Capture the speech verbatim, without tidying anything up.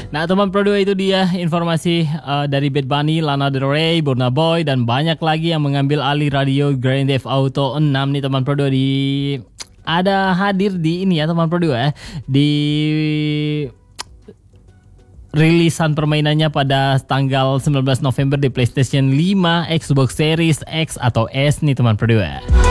Nah teman Pro dua, itu dia informasi uh, dari Bad Bunny, Lana Del Rey, Burna Boy, dan banyak lagi yang mengambil alih radio Grand Theft Auto enam nih teman Pro dua. Di ada hadir di ini ya teman Pro dua ya, di rilisan permainannya pada tanggal sembilan belas November di PlayStation lima, Xbox Series X atau S nih teman Pro dua.